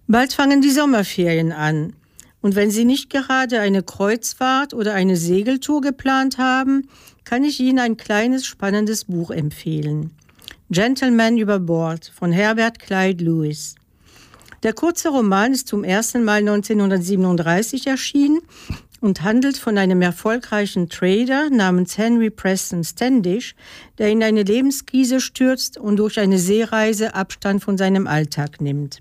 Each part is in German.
Bald fangen die Sommerferien an. Und wenn Sie nicht gerade eine Kreuzfahrt oder eine Segeltour geplant haben, kann ich Ihnen ein kleines, spannendes Buch empfehlen. Gentleman über Bord von Herbert Clyde Lewis. Der kurze Roman ist zum ersten Mal 1937 erschienen und handelt von einem erfolgreichen Trader namens Henry Preston Standish, der in eine Lebenskrise stürzt und durch eine Seereise Abstand von seinem Alltag nimmt.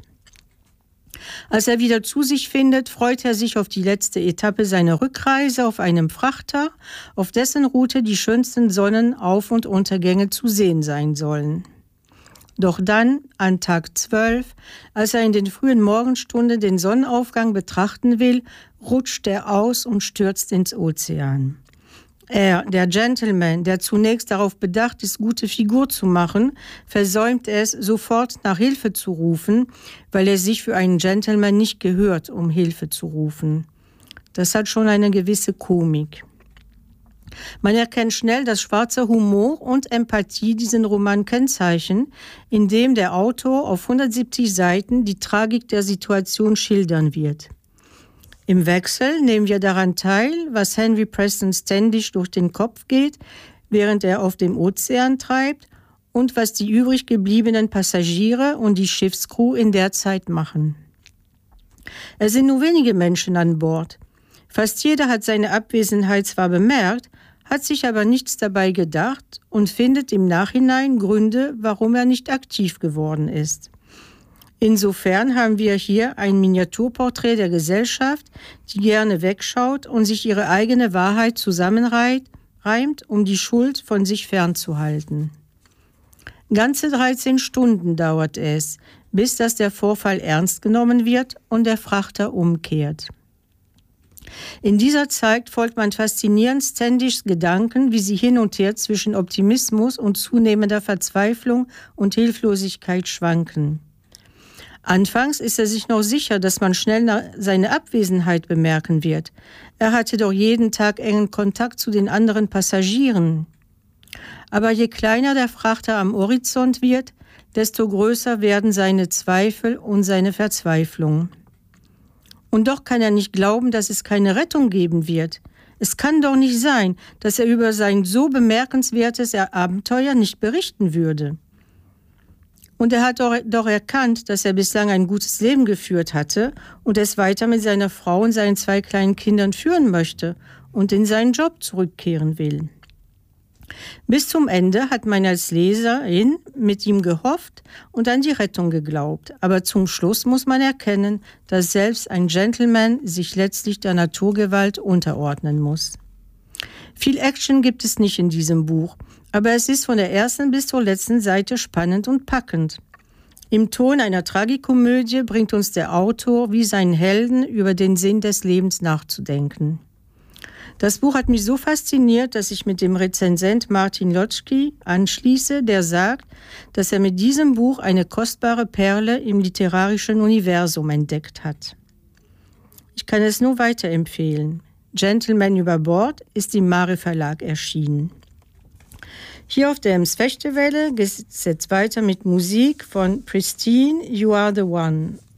Als er wieder zu sich findet, freut er sich auf die letzte Etappe seiner Rückreise auf einem Frachter, auf dessen Route die schönsten Sonnenauf- und Untergänge zu sehen sein sollen. Doch dann, an Tag 12, als er in den frühen Morgenstunden den Sonnenaufgang betrachten will, rutscht er aus und stürzt ins Ozean. Er, der Gentleman, der zunächst darauf bedacht ist, gute Figur zu machen, versäumt es, sofort nach Hilfe zu rufen, weil er sich für einen Gentleman nicht gehört, um Hilfe zu rufen. Das hat schon eine gewisse Komik. Man erkennt schnell, dass schwarzer Humor und Empathie diesen Roman kennzeichnen, indem der Autor auf 170 Seiten die Tragik der Situation schildern wird. Im Wechsel nehmen wir daran teil, was Henry Preston Standish durch den Kopf geht, während er auf dem Ozean treibt, und was die übrig gebliebenen Passagiere und die Schiffscrew in der Zeit machen. Es sind nur wenige Menschen an Bord. Fast jeder hat seine Abwesenheit zwar bemerkt, hat sich aber nichts dabei gedacht und findet im Nachhinein Gründe, warum er nicht aktiv geworden ist. Insofern haben wir hier ein Miniaturporträt der Gesellschaft, die gerne wegschaut und sich ihre eigene Wahrheit zusammenreimt, um die Schuld von sich fernzuhalten. Ganze 13 Stunden dauert es, bis dass der Vorfall ernst genommen wird und der Frachter umkehrt. In dieser Zeit folgt man faszinierend Standishs Gedanken, wie sie hin und her zwischen Optimismus und zunehmender Verzweiflung und Hilflosigkeit schwanken. Anfangs ist er sich noch sicher, dass man schnell seine Abwesenheit bemerken wird. Er hatte doch jeden Tag engen Kontakt zu den anderen Passagieren. Aber je kleiner der Frachter am Horizont wird, desto größer werden seine Zweifel und seine Verzweiflung. Und doch kann er nicht glauben, dass es keine Rettung geben wird. Es kann doch nicht sein, dass er über sein so bemerkenswertes Abenteuer nicht berichten würde. Und er hat doch erkannt, dass er bislang ein gutes Leben geführt hatte und es weiter mit seiner Frau und seinen 2 kleinen Kindern führen möchte und in seinen Job zurückkehren will. Bis zum Ende hat man als Leserin mit ihm gehofft und an die Rettung geglaubt. Aber zum Schluss muss man erkennen, dass selbst ein Gentleman sich letztlich der Naturgewalt unterordnen muss. Viel Action gibt es nicht in diesem Buch, aber es ist von der ersten bis zur letzten Seite spannend und packend. Im Ton einer Tragikomödie bringt uns der Autor wie seinen Helden über den Sinn des Lebens nachzudenken. Das Buch hat mich so fasziniert, dass ich mit dem Rezensent Martin Lotzky anschließe, der sagt, dass er mit diesem Buch eine kostbare Perle im literarischen Universum entdeckt hat. Ich kann es nur weiterempfehlen. Gentleman über Bord ist im Mare Verlag erschienen. Hier auf der Ems Fechtewelle geht es jetzt weiter mit Musik von Pristine, You Are the One.